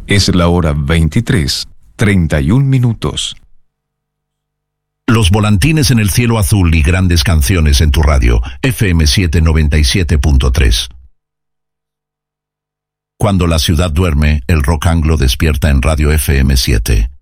Es la hora 23:31. Los volantines en el cielo azul y grandes canciones en tu radio, FM 797.3. Cuando la ciudad duerme, el rock anglo despierta en Radio FM 7.